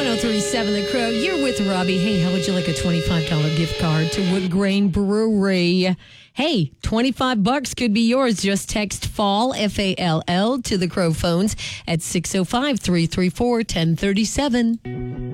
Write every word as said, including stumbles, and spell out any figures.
oh three point seven The Crow. You're with Robbie. Hey, how would you like a twenty-five dollars gift card to Wood Grain Brewery? Hey, twenty-five bucks could be yours. Just text FALL, F A L L, to the Crow phones at six oh five, three three four, one oh three seven.